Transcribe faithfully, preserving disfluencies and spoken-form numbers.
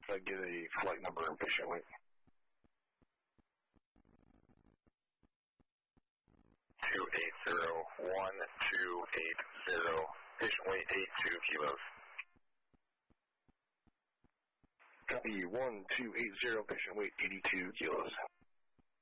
So I get a flight number and patient weight. two eight zero one two eight zero. Patient weight eighty-two kilos. Copy one two eight zero, patient weight eighty-two kilos.